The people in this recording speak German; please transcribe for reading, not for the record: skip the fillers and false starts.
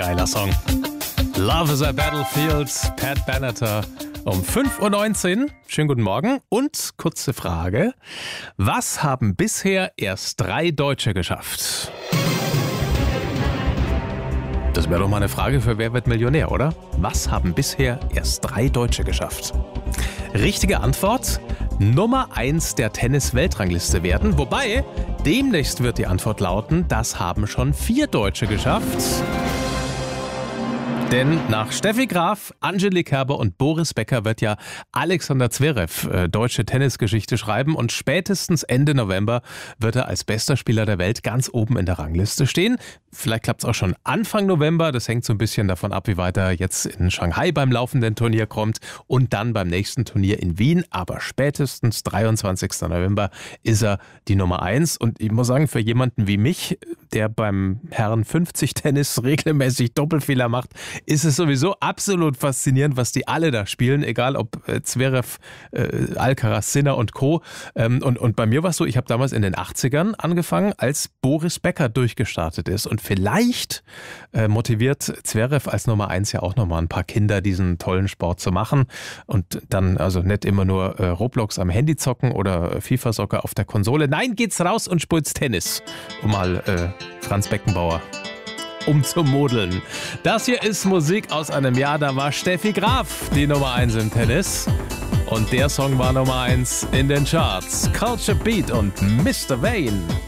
geiler Song. Love is a Battlefield, Pat Benatar um 5.19 Uhr. Schönen guten Morgen und kurze Frage. Was haben bisher erst 3 Deutsche geschafft? Das wäre doch mal eine Frage für Wer wird Millionär, oder? Was haben bisher erst 3 Deutsche geschafft? Richtige Antwort: Nummer 1 der Tennis-Weltrangliste werden. Wobei, demnächst wird die Antwort lauten, das haben schon 4 Deutsche geschafft. Denn nach Steffi Graf, Angelique Kerber und Boris Becker wird ja Alexander Zverev deutsche Tennisgeschichte schreiben und spätestens Ende November wird er als bester Spieler der Welt ganz oben in der Rangliste stehen. Vielleicht klappt es auch schon Anfang November, das hängt so ein bisschen davon ab, wie weit er jetzt in Shanghai beim laufenden Turnier kommt und dann beim nächsten Turnier in Wien. Aber spätestens 23. November ist er die Nummer 1 und ich muss sagen, für jemanden wie mich, der beim Herren 50 Tennis regelmäßig Doppelfehler macht, ist es sowieso absolut faszinierend, was die alle da spielen, egal ob Zverev, Alcaraz, Sinner und Co. Und bei mir war es so, ich habe damals in den 80ern angefangen, als Boris Becker durchgestartet ist. Und vielleicht motiviert Zverev als Nummer 1 ja auch nochmal ein paar Kinder, diesen tollen Sport zu machen. Und dann also nicht immer nur Roblox am Handy zocken oder FIFA-Soccer auf der Konsole. Nein, geht's raus und spielt's Tennis. Um mal Franz Beckenbauer umzumodeln. Das hier ist Musik aus einem Jahr, da war Steffi Graf die Nummer 1 im Tennis. Und der Song war Nummer 1 in den Charts. Culture Beat und Mr. Vane.